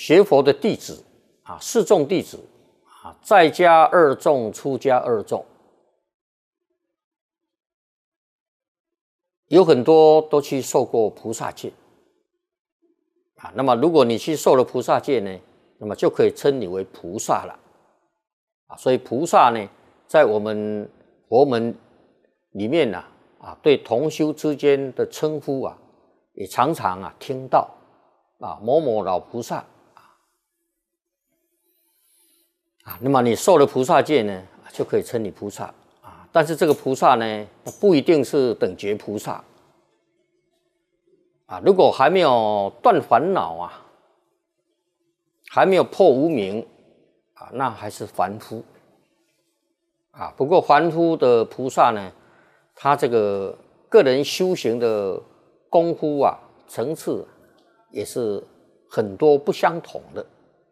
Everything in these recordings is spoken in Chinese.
学佛的弟子啊，四众弟子啊，在家二众，出家二众，有很多都去受过菩萨戒啊。那么如果你去受了菩萨戒呢，那么就可以称你为菩萨了啊。所以菩萨呢，在我们佛门里面呢啊，对同修之间的称呼啊，也常常啊听到啊某某老菩萨啊。那么你受了菩萨戒呢，就可以称你菩萨啊。但是这个菩萨呢，不一定是等觉菩萨啊。如果还没有断烦恼啊，还没有破无明啊，那还是凡夫啊。不过凡夫的菩萨呢，他这个个人修行的功夫啊，层次也是很多不相同的。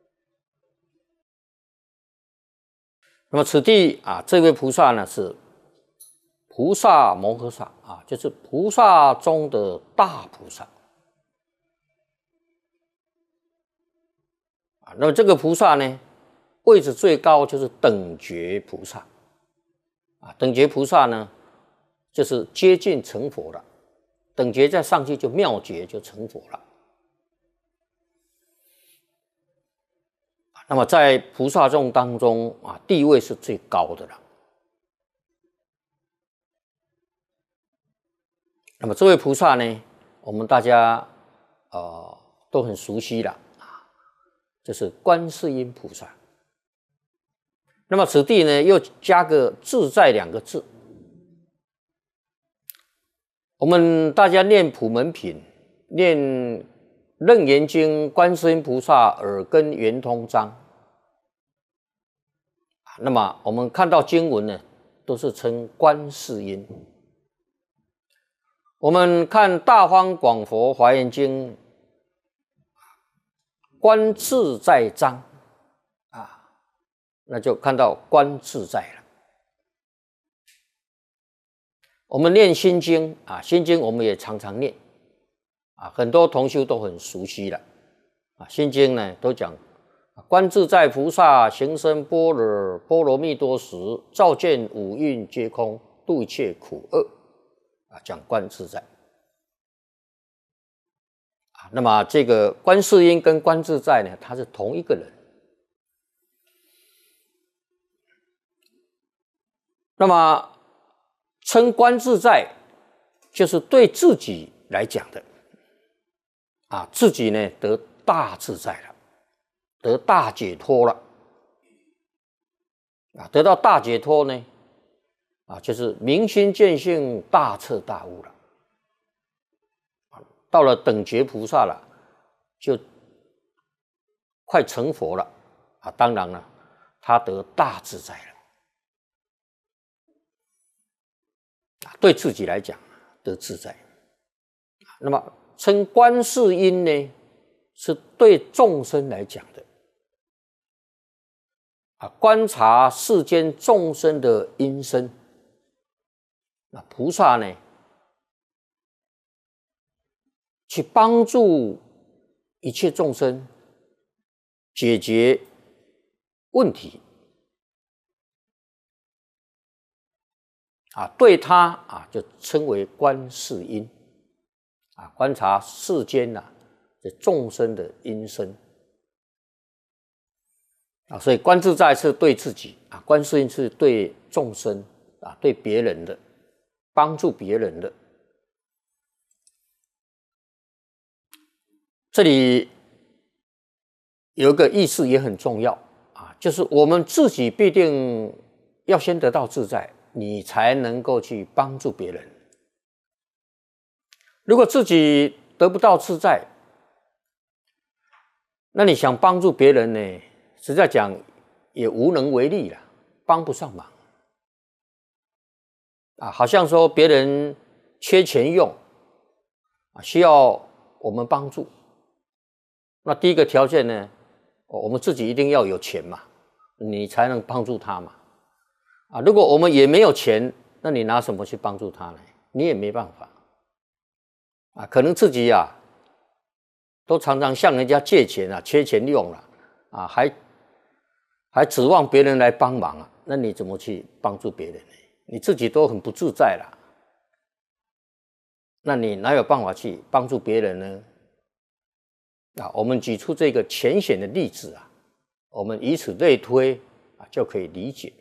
那么此地啊，这位菩萨呢是菩萨摩诃萨啊，就是菩萨中的大菩萨啊。那么这个菩萨呢，位置最高就是等觉菩萨啊。等觉菩萨呢，就是接近成佛了。等觉再上去就妙觉，就成佛了。那么在菩萨众当中啊，地位是最高的了。那么这位菩萨呢，我们大家都很熟悉了啊，就是观世音菩萨。那么此地呢，又加个自在两个字。我们大家念普门品，念楞严经观世音菩萨耳根圆通章，那么我们看到经文呢，都是称观世音。我们看大方广佛华严经，观自在章啊，那就看到观自在了。我们念心经啊，心经我们也常常念啊，很多同修都很熟悉了啊。心经呢都讲观自在菩萨行深般若波罗蜜多时，照见五蕴皆空，度一切苦厄啊，讲观自在啊。那么这个观世音跟观自在呢，他是同一个人。那么称观自在，就是对自己来讲的啊，自己呢得大自在了，得大解脱了啊。得到大解脱呢啊，就是明心见性，大彻大悟了啊。到了等觉菩萨了，就快成佛了啊。当然了，他得大自在了。对自己来讲得自在。那么称观世音呢，是对众生来讲的啊，观察世间众生的因身。那菩萨呢，去帮助一切众生解决问题啊，对他啊就称为观世音啊，观察世间这众生的因身啊。所以观自在是对自己啊，观世音是对众生啊，对别人的，帮助别人的。这里有一个意思也很重要啊，就是我们自己必定要先得到自在，你才能够去帮助别人。如果自己得不到自在，那你想帮助别人呢，实在讲也无能为力了，帮不上忙啊。好像说别人缺钱用啊，需要我们帮助，那第一个条件呢，我们自己一定要有钱嘛，你才能帮助他嘛啊。如果我们也没有钱，那你拿什么去帮助他呢？你也没办法啊。可能自己都常常向人家借钱啊，缺钱用了啊，还指望别人来帮忙啊，那你怎么去帮助别人呢？你自己都很不自在了，那你哪有办法去帮助别人呢？啊，我们举出这个浅显的例子啊，我们以此类推啊，就可以理解。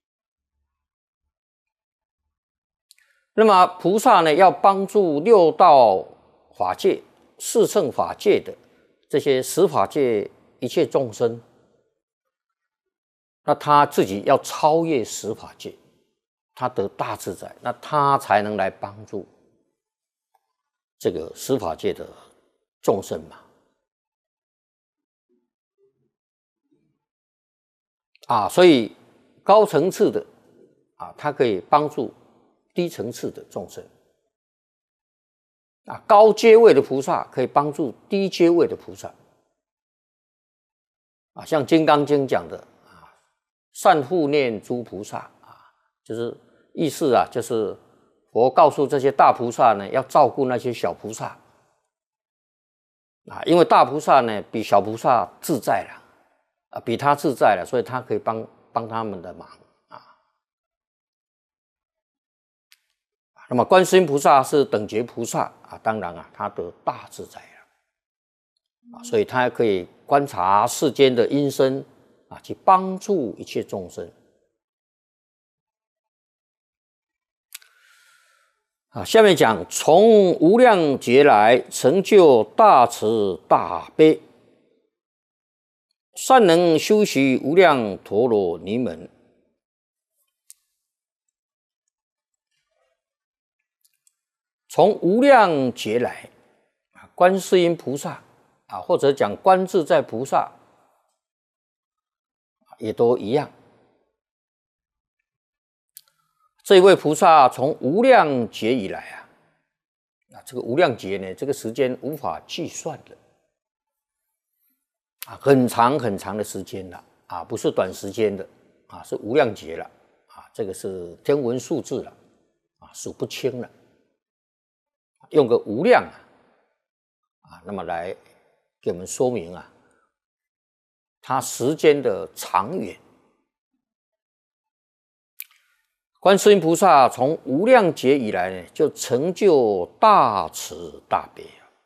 那么菩萨呢，要帮助六道法界、四乘法界的这些十法界一切众生，那他自己要超越十法界，他得大自在，那他才能来帮助这个十法界的众生嘛。啊，所以高层次的啊，它可以帮助低层次的众生。啊，高阶位的菩萨可以帮助低阶位的菩萨。啊，像《金刚经》讲的啊，善护念诸菩萨啊，就是意思啊，就是佛告诉这些大菩萨呢，要照顾那些小菩萨。啊，因为大菩萨呢比小菩萨自在了。啊，比他自在了，所以他可以帮他们的忙啊。那么观世音菩萨是等觉菩萨啊，当然啊，他得大自在了啊，所以他还可以观察世间的因身啊，去帮助一切众生啊。下面讲从无量劫来成就大慈大悲。善能修习无量陀罗尼门，从无量劫来，观世音菩萨啊，或者讲观自在菩萨，也都一样。这位菩萨从无量劫以来啊，这个无量劫呢，这个时间无法计算的。啊，很长很长的时间了啊，不是短时间的啊，是无量劫了啊，这个是天文数字了啊，数不清了。用个无量啊，那么来给我们说明啊，它时间的长远。观世音菩萨从无量劫以来呢，就成就大慈大悲。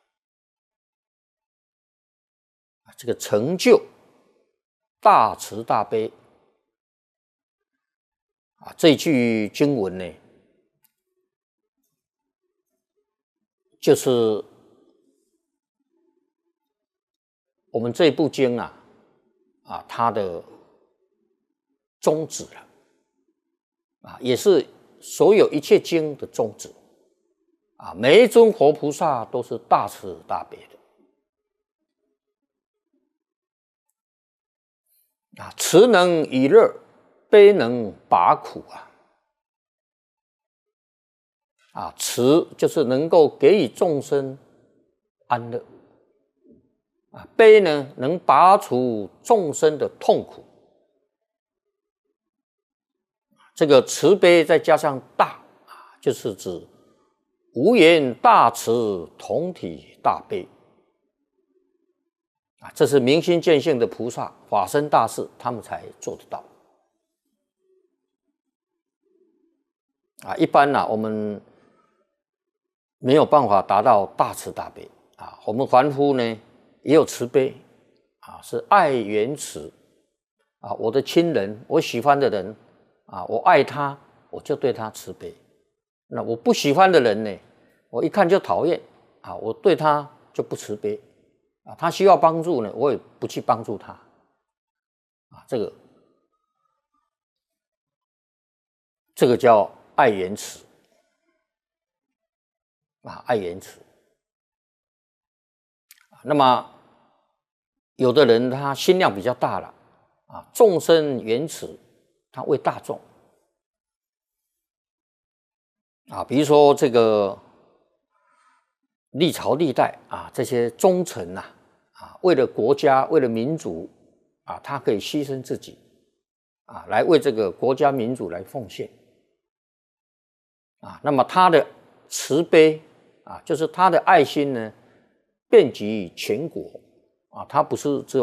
这个成就大慈大悲啊，这句经文呢，就是我们这部经啊，它的宗旨了啊，也是所有一切经的宗旨啊。每一尊活菩萨都是大慈大悲的。啊，慈能以乐，悲能拔苦啊！啊，慈就是能够给予众生安乐，啊，悲呢能拔除众生的痛苦。这个慈悲再加上大啊，就是指无言大慈，同体大悲。啊，这是明心见性的菩萨、法身大士，他们才做得到。啊，一般呢，我们没有办法达到大慈大悲啊。我们凡夫呢，也有慈悲啊，是爱缘慈啊。我的亲人，我喜欢的人啊，我爱他，我就对他慈悲。那我不喜欢的人呢，我一看就讨厌啊，我对他就不慈悲。啊，他需要帮助呢，我也不去帮助他。啊，这个叫爱缘慈。啊，爱缘慈。那么，有的人他心量比较大了，啊，众生缘慈，他为大众。啊，比如说这个历朝历代啊，这些忠臣呐，啊，为了国家，为了民族，啊，他可以牺牲自己，啊，来为这个国家民族来奉献，啊，那么他的慈悲啊，就是他的爱心呢， 遍及全国啊，它不是只有